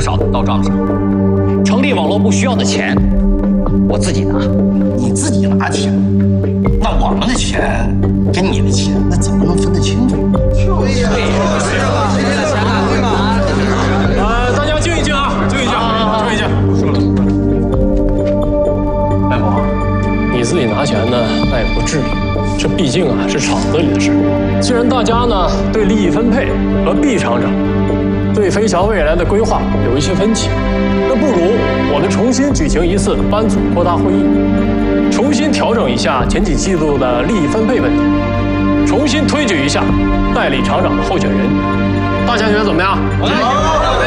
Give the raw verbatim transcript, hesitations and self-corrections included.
少到账上。成立网络部需要的钱，我自己拿。 你自己拿钱，那我们的钱跟你的钱，那怎么能分得清楚？ 对呀，是吧？谁的钱呢？对吧？ 呃，大家静一静啊，静一静，静一静。说了，大夫，你自己拿钱呢，那也不至于。这毕竟啊是厂子里的事。既然大家呢对利益分配和毕厂长对飞桥未来的规划有一些分歧，那不如我们重新举行一次班组扩大会议，重新调整一下前几季度的利益分配问题，重新推举一下代理厂长的候选人。大家觉得怎么样？好。